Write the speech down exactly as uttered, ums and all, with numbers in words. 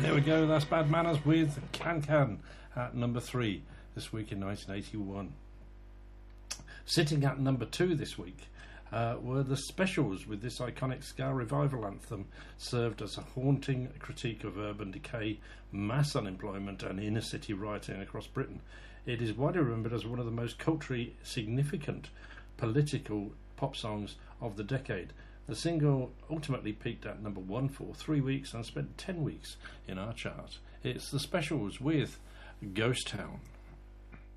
There we go, that's Bad Manners with Can Can at number three this week in nineteen eighty-one. Sitting at number two this week uh, were the Specials with this iconic ska revival anthem, served as a haunting critique of urban decay, mass unemployment and inner city rioting across Britain. It is widely remembered as one of the most culturally significant political pop songs of the decade. The single ultimately peaked at number one for three weeks and spent ten weeks in our chart. It's the Specials with Ghost Town.